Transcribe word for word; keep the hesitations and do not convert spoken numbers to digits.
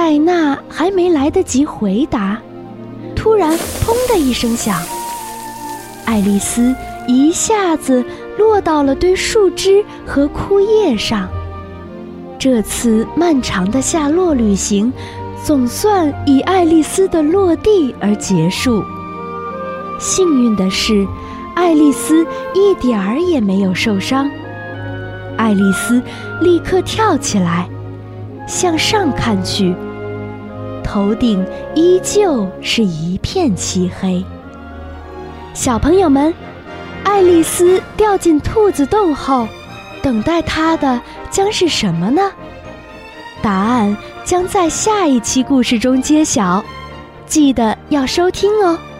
戴娜还没来得及回答，突然砰的一声响，爱丽丝一下子落到了堆树枝和枯叶上。这次漫长的夏洛旅行总算以爱丽丝的落地而结束。幸运的是，爱丽丝一点儿也没有受伤。爱丽丝立刻跳起来，向上看去，头顶依旧是一片漆黑。小朋友们，爱丽丝掉进兔子洞后，等待她的将是什么呢？答案将在下一期故事中揭晓，记得要收听哦。